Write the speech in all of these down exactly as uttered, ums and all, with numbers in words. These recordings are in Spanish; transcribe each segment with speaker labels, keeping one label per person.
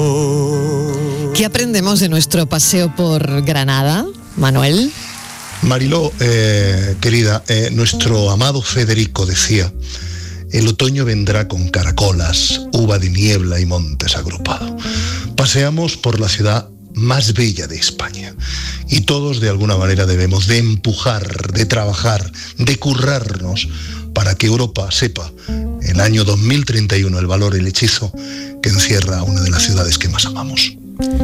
Speaker 1: ¿Qué aprendemos de nuestro paseo por Granada, Manuel?
Speaker 2: Mariló, eh, querida, eh, nuestro amado Federico decía: el otoño vendrá con caracolas, uva de niebla y montes agrupados. Paseamos por la ciudad más bella de España y todos de alguna manera debemos de empujar, de trabajar, de currarnos para que Europa sepa el año dos mil treinta y uno el valor, el hechizo que encierra una de las ciudades que más amamos.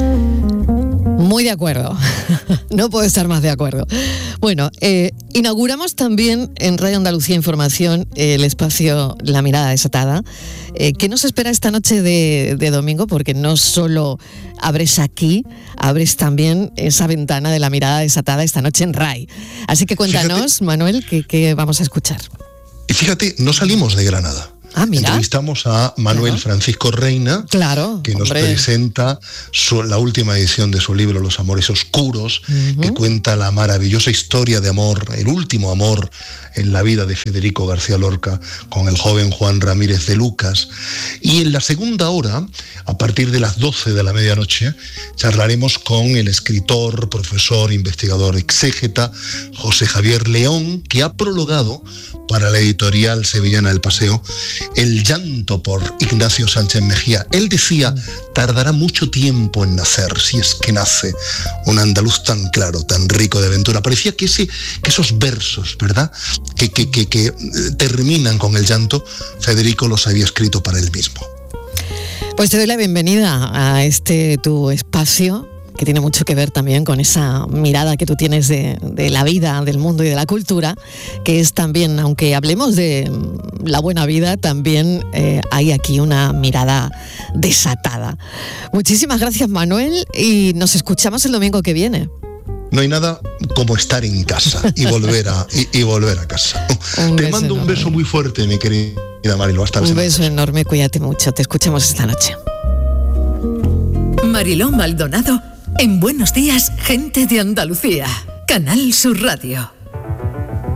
Speaker 1: Muy de acuerdo, no puedo estar más de acuerdo. Bueno, eh, inauguramos también en Radio Andalucía Información el espacio La Mirada Desatada. Eh, ¿Qué nos espera esta noche de, de domingo? Porque no solo abres aquí, abres también esa ventana de La Mirada Desatada esta noche en R A I. Así que cuéntanos, fíjate, Manuel, ¿qué, qué vamos a escuchar?
Speaker 2: Y fíjate, no salimos de Granada.
Speaker 1: Ah, mira.
Speaker 2: Entrevistamos a Manuel claro. Francisco Reina,
Speaker 1: claro,
Speaker 2: que nos
Speaker 1: hombre.
Speaker 2: presenta su, la última edición de su libro Los Amores Oscuros, uh-huh. que cuenta la maravillosa historia de amor, el último amor en la vida de Federico García Lorca con el joven Juan Ramírez de Lucas. Y en la segunda hora, a partir de las doce de la medianoche, charlaremos con el escritor, profesor, investigador, exégeta José Javier León, que ha prologado para la editorial sevillana El Paseo El llanto por Ignacio Sánchez Mejía. Él decía: tardará mucho tiempo en nacer, si es que nace, un andaluz tan claro, tan rico de aventura. Parecía que, ese, que esos versos, ¿verdad?, que, que, que, que terminan con el llanto, Federico los había escrito para él mismo.
Speaker 1: Pues te doy la bienvenida a este tu espacio, que tiene mucho que ver también con esa mirada que tú tienes de, de la vida, del mundo y de la cultura, que es también, aunque hablemos de la buena vida, también eh, hay aquí una mirada desatada. Muchísimas gracias, Manuel, y nos escuchamos el domingo que viene.
Speaker 2: No hay nada como estar en casa y volver a, y, y volver a casa. Te mando un beso muy fuerte, mi querida Mariló. Hasta la semana.
Speaker 1: Un beso enorme, cuídate mucho. Te escuchamos esta noche.
Speaker 3: Mariló Maldonado en Buenos Días, Gente de Andalucía, Canal Sur Radio.